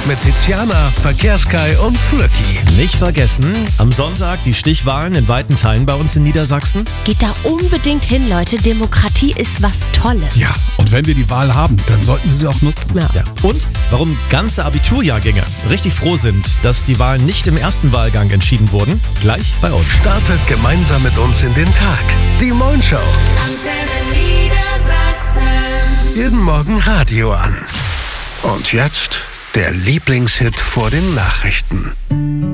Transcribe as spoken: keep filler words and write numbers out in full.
mit Tiziana, Verkehrskai und Flöcki. Nicht vergessen, am Sonntag die Stichwahlen in weiten Teilen bei uns in Niedersachsen. Geht da unbedingt hin, Leute. Demokratie ist was Tolles. Ja, und wenn wir die Wahl haben, dann sollten wir sie auch nutzen. Ja. Ja. Und warum ganze Abiturjahrgänge richtig froh sind, dass die Wahlen nicht im ersten Wahlgang entschieden wurden, gleich bei uns. Startet gemeinsam mit uns in den Tag. Die Moin Show. Jeden Morgen Radio an. Und jetzt der Lieblingshit vor den Nachrichten.